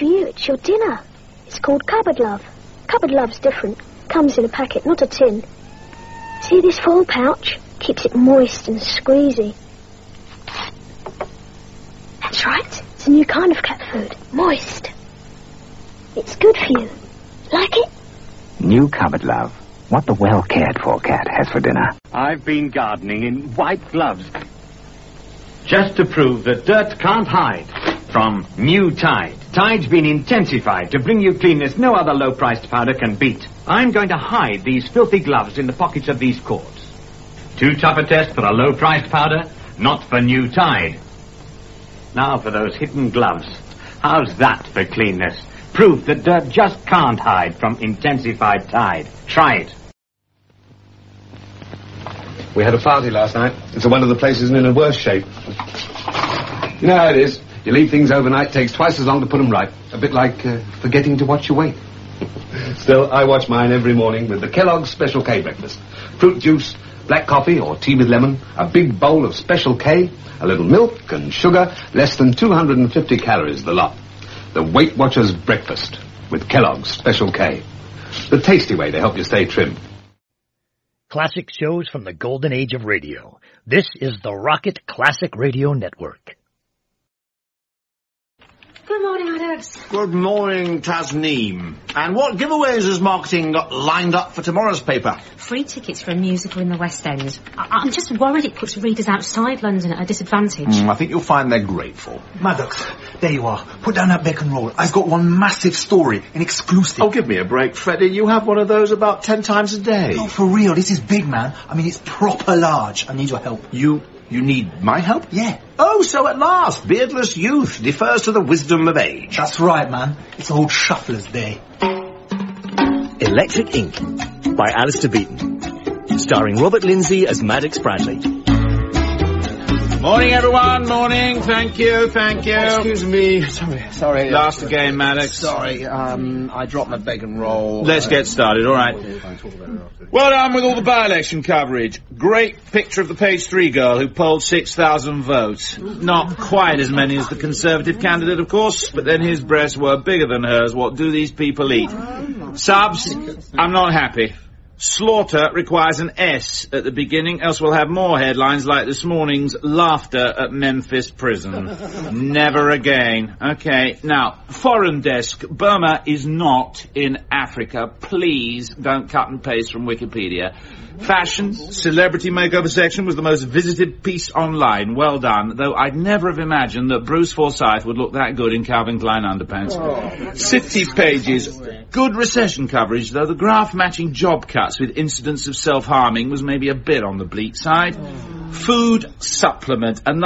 for you. It's your dinner. It's called Cupboard Love. Cupboard Love's different. Comes in a packet, not a tin. See this foil pouch? Keeps it moist and squeezy. That's right. It's a new kind of cat food. Moist. It's good for you. Like it? New Cupboard Love. What the well-cared-for cat has for dinner. I've been gardening in white gloves, just to prove that dirt can't hide from new Tide. Tide's been intensified to bring you cleanness no other low-priced powder can beat. I'm going to hide these filthy gloves in the pockets of these cords. Too tough a test for a low-priced powder, not for new Tide. Now for those hidden gloves. How's that for cleanness? Proof that dirt just can't hide from intensified Tide. Try it. We had a party last night. It's one of the places in a worse shape. You know how it is. You leave things overnight, takes twice as long to put them right. A bit like forgetting to watch your weight. Still, I watch mine every morning with the Kellogg's Special K breakfast. Fruit juice, black coffee or tea with lemon, a big bowl of Special K, a little milk and sugar, less than 250 calories the lot. The Weight Watchers breakfast with Kellogg's Special K. The tasty way to help you stay trim. Classic shows from the golden age of radio. This is the Rocket Classic Radio Network. Good morning, Alex. Good morning, Tasneem. And what giveaways has marketing got lined up for tomorrow's paper? Free tickets for a musical in the West End. I'm just worried it puts readers outside London at a disadvantage. I think you'll find they're grateful. Maddox, there you are. Put down that bacon roll. I've got one massive story, an exclusive. Oh, give me a break, Freddie. You have one of those about 10 times a day. No, for real. This is big, man. I mean, it's proper large. I need your help. You need my help? Yeah. Oh, so at last, beardless youth defers to the wisdom of age. That's right, man. It's old Shuffler's Day. Electric Ink by Alistair Beaton. Starring Robert Lindsay as Maddox Bradley. Morning, everyone. Morning. Thank you. Excuse me. Sorry. Last again, Maddox. Sorry, I dropped my bacon roll. Let's get started, all right. Well done with all the by-election coverage. Great picture of the page 3 girl who polled 6,000 votes. Not quite as many as the Conservative candidate, of course, but then his breasts were bigger than hers. What do these people eat? Subs, I'm not happy. Slaughter requires an S at the beginning, else we'll have more headlines like this morning's laughter at Memphis prison. Never again. Okay, now, foreign desk. Burma is not in Africa. Please don't cut and paste from Wikipedia. Fashion, celebrity makeover section was the most visited piece online. Well done, though I'd never have imagined that Bruce Forsyth would look that good in Calvin Klein underpants. City pages. Good recession coverage, though the graph matching job cuts with incidents of self-harming was maybe a bit on the bleak side. Food supplement.